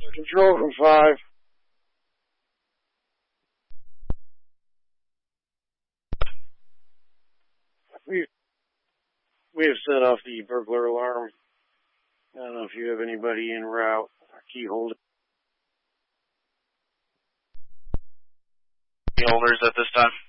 Control from 5. We have set off the burglar alarm. I don't know if you have anybody en route. Key holder. Key holders at this time.